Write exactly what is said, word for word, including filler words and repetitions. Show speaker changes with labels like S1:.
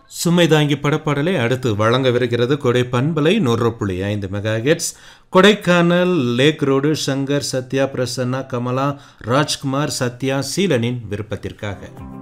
S1: சுமை தாங்கி படப்பாடலை அடுத்து வழங்கவிருக்கிறது கொடை பண்பலை நூறு புள்ளி ஐந்து mega hertz. Kodaikanal lakh road Shankar, Sathya, Prasanna, Kamala, Rajkumar, Sathya, சீலனின் விருப்பத்திற்காக.